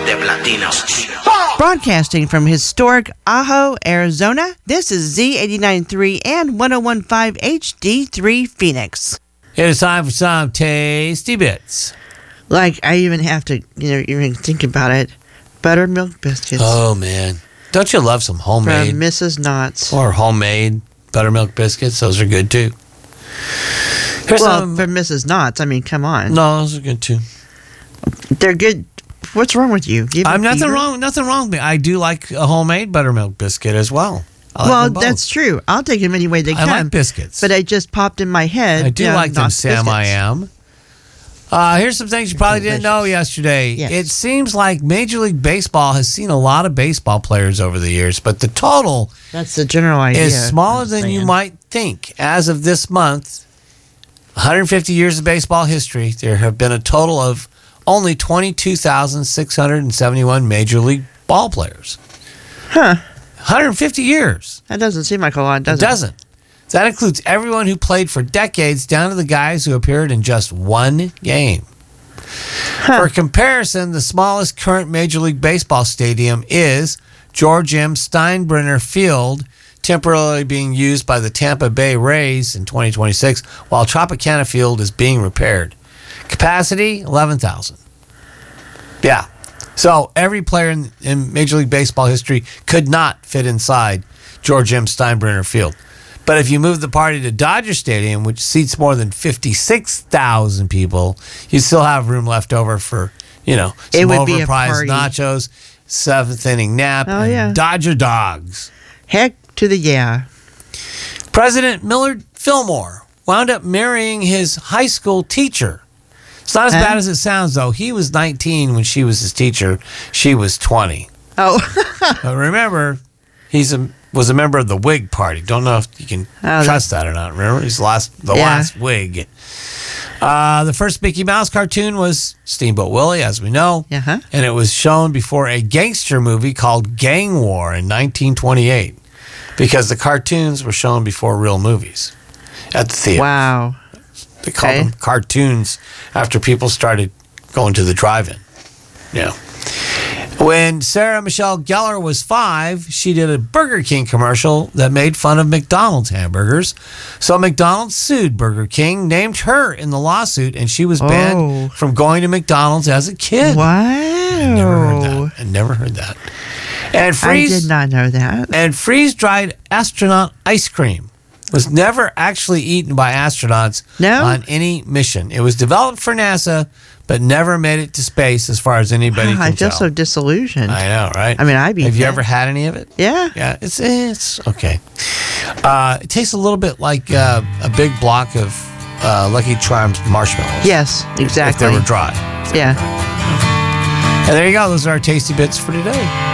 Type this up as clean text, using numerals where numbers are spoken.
Broadcasting from historic Ajo, Arizona, this is Z89.3 and 101.5 HD3 Phoenix. It is time for some tasty bits. Like, I even have to, even think about it. Buttermilk biscuits. Oh, man. Don't you love some homemade? From Mrs. Knott's. Or homemade buttermilk biscuits. Those are good, too. Here's from Mrs. Knott's. I mean, come on. No, those are good, too. They're good. What's wrong with you? I'm nothing wrong with me. I do like a homemade buttermilk biscuit as well. Well, that's true. I'll take them any way they come. I like biscuits. But I just popped in my head. I do like them, Sam. I am. Here's some things you probably didn't know yesterday. Yes. It seems like Major League Baseball has seen a lot of baseball players over the years, but the total that's the general idea is smaller than you might think. As of this month, 150 years of baseball history, there have been a total of only 22,671 Major League ball players. Huh. 150 years. That doesn't seem like a lot, does it? It doesn't. That includes everyone who played for decades down to the guys who appeared in just one game. Huh. For comparison, the smallest current Major League Baseball stadium is George M. Steinbrenner Field, temporarily being used by the Tampa Bay Rays in 2026, while Tropicana Field is being repaired. Capacity, 11,000. Yeah. So every player in Major League Baseball history could not fit inside George M. Steinbrenner Field. But if you move the party to Dodger Stadium, which seats more than 56,000 people, you still have room left over for, some overpriced nachos, seventh inning nap, and Dodger dogs. Heck to the yeah. President Millard Fillmore wound up marrying his high school teacher. It's not as bad as it sounds, though. He was 19 when she was his teacher. She was 20. Oh. But remember, was a member of the Whig Party. Don't know if you can trust that or not. Remember, he's the last Whig. The first Mickey Mouse cartoon was Steamboat Willie, as we know. Uh-huh. And it was shown before a gangster movie called Gang War in 1928. Because the cartoons were shown before real movies at the theater. Wow. They called them cartoons after people started going to the drive-in. Yeah. When Sarah Michelle Gellar was 5, she did a Burger King commercial that made fun of McDonald's hamburgers. So McDonald's sued Burger King, named her in the lawsuit, and she was banned from going to McDonald's as a kid. Wow. I never heard that. And I did not know that. And freeze-dried astronaut ice cream was never actually eaten by astronauts on any mission. It was developed for NASA, but never made it to space as far as anybody can I feel tell. so disillusioned. I know, right? I mean, Have you ever had any of it? Yeah. Yeah, it's okay. It tastes a little bit like a big block of Lucky Charms marshmallows. Yes, exactly. If they were dry. Yeah. And there you go. Those are our tasty bits for today.